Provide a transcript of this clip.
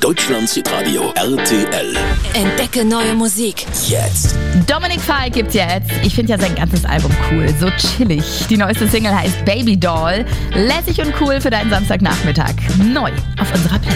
Deutschlands Hitradio RTL. Entdecke neue Musik. Jetzt. Dominic Fike gibt's jetzt. Ich finde ja sein ganzes Album cool, so chillig. Die neueste Single heißt Baby Doll. Lässig und cool für deinen Samstagnachmittag. Neu auf unserer Playlist.